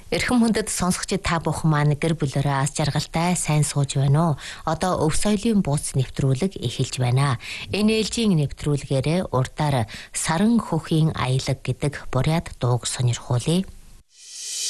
Эрхэм хүндэт сонсогчид та бүхэн маань гэр бүлээрээ аз жаргалтай сайн сууж байна уу? Одоо өв соёлын бууц нэвтрүүлэг эхэлж байна. Энэ ээлжийн нэвтрүүлгээрээ урдаар Саран хөхийн аялаг гэдэг буряд дууг сонирхуулъя.